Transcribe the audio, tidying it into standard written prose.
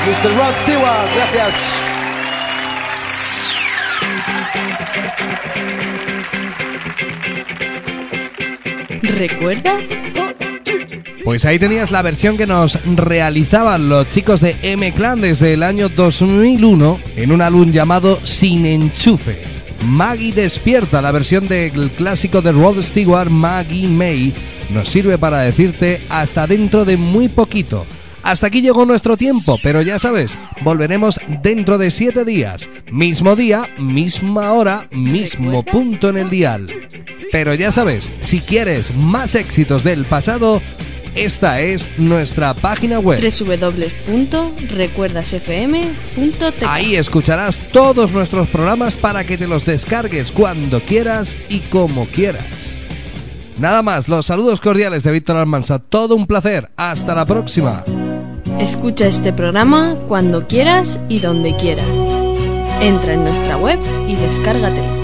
Mr. Rod Stewart, gracias. ¿Recuerdas? Pues ahí tenías la versión que nos realizaban los chicos de M-Clan desde el año 2001 en un álbum llamado Sin Enchufe. Maggie Despierta, la versión del clásico de Rod Stewart, Maggie May, nos sirve para decirte hasta dentro de muy poquito. Hasta aquí llegó nuestro tiempo, pero ya sabes, volveremos dentro de 7 días. Mismo día, misma hora, mismo punto en el dial. Pero ya sabes, si quieres más éxitos del pasado, esta es nuestra página web www.recuerdasfm.tk. Ahí escucharás todos nuestros programas para que te los descargues cuando quieras y como quieras. Nada más, los saludos cordiales de Víctor Almansa. Todo un placer, hasta la próxima. Escucha este programa cuando quieras y donde quieras. Entra en nuestra web y descárgatelo.